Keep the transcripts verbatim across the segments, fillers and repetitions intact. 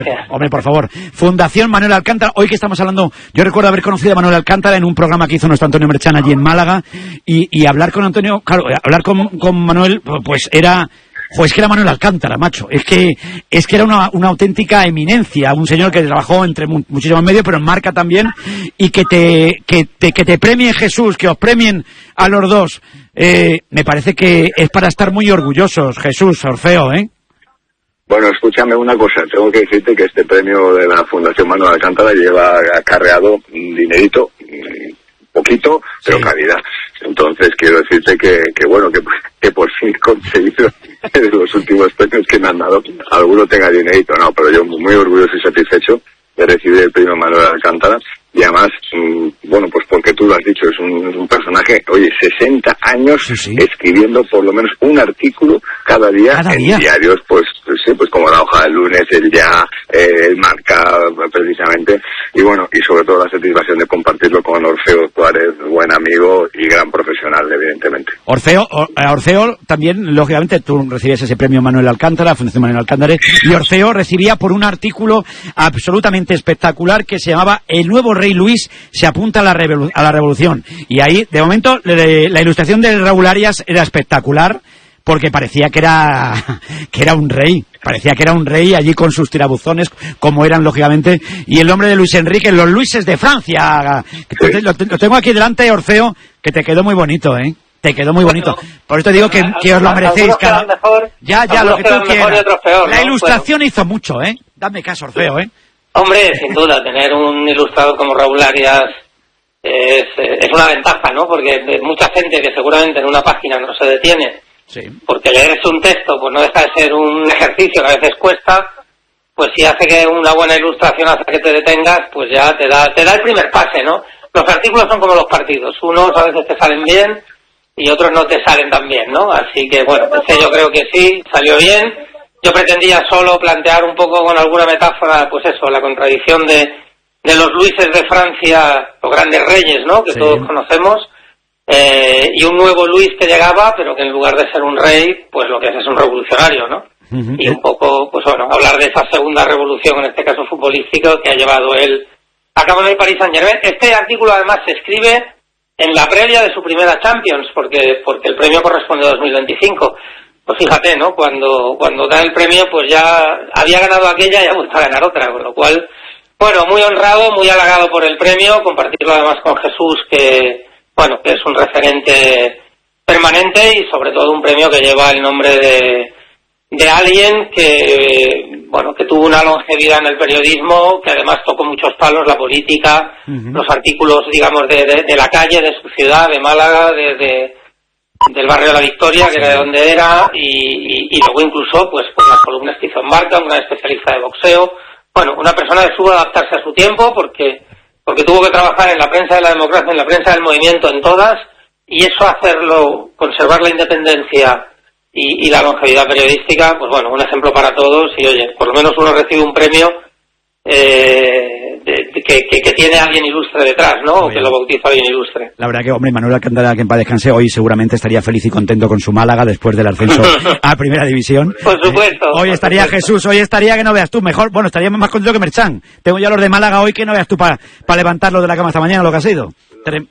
Hombre, por favor. Fundación Manuel Alcántara. Hoy que estamos hablando, yo recuerdo haber conocido a Manuel Alcántara en un programa que hizo nuestro Antonio Merchan allí en Málaga, y, y hablar con Antonio, claro, hablar con, con Manuel, pues era... Jo, es que era Manuel Alcántara, macho. Es que es que era una, una auténtica eminencia, un señor que trabajó entre mu muchísimos medios, pero en Marca también, y que te que te, que te premie Jesús, que os premien a los dos. Eh, me parece que es para estar muy orgullosos, Jesús, Orfeo, ¿eh? Bueno, escúchame una cosa, tengo que decirte que este premio de la Fundación Manuel Alcántara lleva acarreado un dinerito, poquito, pero sí, calidad. Entonces quiero decirte que, que bueno, que, que por fin he conseguido de los últimos premios que me han dado, alguno tenga dinerito, no, pero yo muy orgulloso y satisfecho de recibir el premio Manuel Alcántara, y además, mmm, bueno, pues porque tú lo has dicho, es un, es un personaje, oye, sesenta años sí, sí. escribiendo por lo menos un artículo cada día ¿Cada en día? diarios, pues, pues sí, pues como La Hoja del Lunes, El Ya, eh, El Marca, precisamente, y bueno, y sobre todo la satisfacción de compartirlo con Orfeo Tuárez, buen amigo y gran profesional, evidentemente. Orfeo, Orfeo también, lógicamente, tú recibías ese premio Manuel Alcántara, Fundación Manuel Alcántara, y Orfeo recibía por un artículo absolutamente espectacular que se llamaba El nuevo Rey Luis se apunta a la, a la revolución. Y ahí, de momento, le, la ilustración de Raúl Arias era espectacular, porque parecía que era que era un rey, parecía que era un rey allí con sus tirabuzones, como eran, lógicamente, y el nombre de Luis Enrique, los Luises de Francia. Sí. Lo, lo tengo aquí delante, Orfeo, que te quedó muy bonito, ¿eh? Te quedó muy bonito. Por eso te digo que, que os lo merecéis. Cada... Mejor, ya, ya, lo que tú quieras. Peor, la ¿no? ilustración bueno. hizo mucho, ¿eh? Dame caso, Orfeo, ¿eh? Hombre, sin duda, tener un ilustrador como Raúl Arias es, es una ventaja, ¿no? Porque mucha gente que seguramente en una página no se detiene, sí, porque leer un texto pues no deja de ser un ejercicio que a veces cuesta, pues si hace que una buena ilustración hace que te detengas, pues ya te da, te da el primer pase, ¿no? Los artículos son como los partidos, unos a veces te salen bien y otros no te salen tan bien, ¿no? Así que bueno, este yo creo que sí, salió bien. Yo pretendía solo plantear un poco con alguna metáfora, pues eso, la contradicción de, de los Luises de Francia, los grandes reyes, ¿no?, que sí, todos conocemos, eh, y un nuevo Luis que llegaba, pero que en lugar de ser un rey, pues lo que es es un revolucionario, ¿no? Uh-huh. Y un poco, pues bueno, hablar de esa segunda revolución, en este caso futbolística, que ha llevado él a cabo en el Paris Saint-Germain. Este artículo además se escribe en la previa de su primera Champions, porque, porque el premio corresponde a dos mil veinticinco. Pues fíjate, ¿no? Cuando cuando da el premio, pues ya había ganado aquella y ha vuelto a ganar otra, con lo cual, bueno, muy honrado, muy halagado por el premio, compartirlo además con Jesús, que, bueno, que es un referente permanente y sobre todo un premio que lleva el nombre de, de alguien que, bueno, que tuvo una longevidad en el periodismo, que además tocó muchos palos, la política, uh-huh, los artículos, digamos, de, de, de la calle, de su ciudad, de Málaga, de... de del barrio de la Victoria, que era de donde era, y, y, y luego incluso pues por las columnas que hizo en Marca, una especialista de boxeo. Bueno, una persona que supo adaptarse a su tiempo porque porque tuvo que trabajar en la prensa de la democracia, en la prensa del movimiento, en todas, y eso hacerlo, conservar la independencia y, y la longevidad periodística, pues bueno, un ejemplo para todos. Y oye, por lo menos uno recibe un premio eh, de, de, que, que, que tiene alguien ilustre detrás, ¿no? O que lo bautiza alguien ilustre. La verdad que, hombre, Manuel Alcántara, que en paz descanse, hoy seguramente estaría feliz y contento con su Málaga después del ascenso a Primera División. Por supuesto. Eh, hoy por estaría supuesto. Jesús, hoy estaría que no veas tú, mejor, bueno, estaríamos más contento que Merchan. Tengo ya los de Málaga hoy que no veas tú para pa levantarlo de la cama esta mañana, lo que ha sido. Tre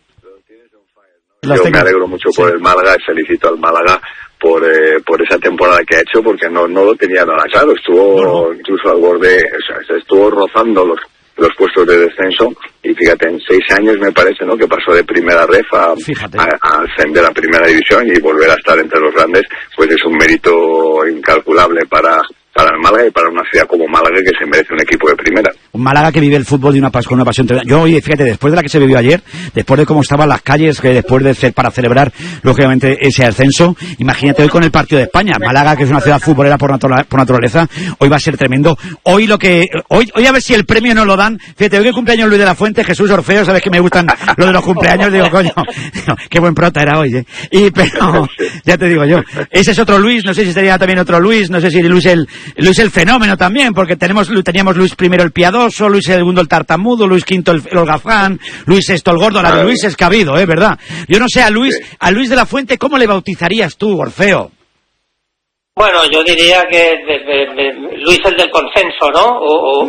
Yo me alegro mucho sí. por el Málaga y felicito al Málaga por eh, por esa temporada que ha hecho, porque no no lo tenía nada claro, estuvo no, no. incluso al borde, o sea, estuvo rozando los los puestos de descenso, y fíjate, en seis años me parece, ¿no?, que pasó de primera ref a, a, a ascender a primera división y volver a estar entre los grandes, pues es un mérito incalculable para para el Málaga y para una ciudad como Málaga, que se merece un equipo de primera. Un Málaga que vive el fútbol de una, con una pasión tremenda. Yo, oye, fíjate, después de la que se vivió ayer, después de cómo estaban las calles, que después de ser para celebrar, lógicamente, ese ascenso, imagínate hoy con el partido de España. Málaga, que es una ciudad futbolera por, natura, por naturaleza, hoy va a ser tremendo. Hoy lo que, hoy, hoy a ver si el premio nos lo dan. Fíjate, hoy que cumpleaños Luis de la Fuente, Jesús Orfeo, sabes que me gustan lo de los cumpleaños, digo, coño, qué buen prota era hoy, ¿eh? Y, pero, ya te digo yo, ese es otro Luis, no sé si sería también otro Luis, no sé si Luis el, Luis el fenómeno también, porque tenemos teníamos Luis primero el piadoso, Luis segundo el tartamudo, Luis quinto el, el holgazán, Luis sexto el gordo, la de Luis es que ha habido, ¿eh? ¿Verdad? Yo no sé, a Luis, a Luis de la Fuente, ¿cómo le bautizarías tú, Orfeo? Bueno, yo diría que de, de, de, Luis el del consenso, ¿no? O, o